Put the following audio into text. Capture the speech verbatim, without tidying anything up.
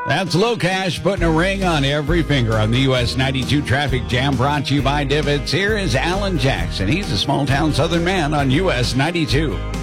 That's Low Cash putting a ring on every finger on the U S ninety-two traffic jam, brought to you by Divots. Here is Alan Jackson. He's a small-town southern man on U S ninety-two.